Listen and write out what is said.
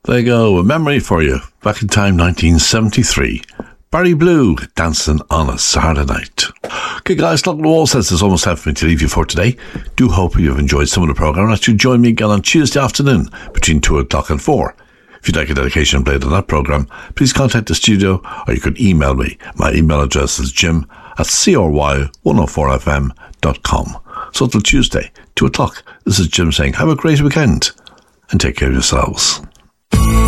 There you go, a memory for you. Back in time, 1973. Barry Blue, dancing on a Saturday night. Okay, guys, Look at the Wall says it's almost time for me to leave you for today. Do hope you've enjoyed some of the programme and that you join me again on Tuesday afternoon between 2 o'clock and 4. If you'd like a dedication played on that programme, please contact the studio or you can email me. My email address is jim@CRY104fm.com. So until Tuesday, 2 o'clock, this is Jim saying have a great weekend and take care of yourselves.